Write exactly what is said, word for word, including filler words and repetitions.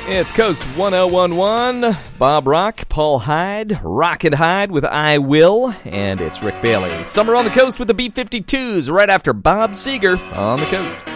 It's Coast one oh one one. Bob Rock, Paul Hyde, Rock and Hyde with I Will, and it's Rick Bailey. Summer on the Coast with the B fifty-twos right after Bob Seger on the Coast.